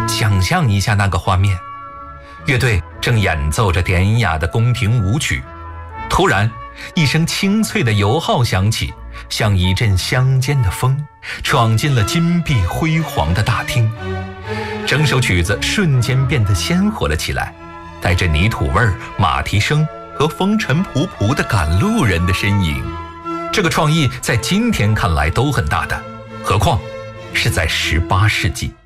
想象一下那个画面，乐队正演奏着典雅的宫廷舞曲，突然一声清脆的油号响起，像一阵乡间的风，闯进了金碧辉煌的大厅。整首曲子瞬间变得鲜活了起来，带着泥土味、马蹄声和风尘仆仆的赶路人的身影。这个创意在今天看来都很大胆，何况是在18世纪。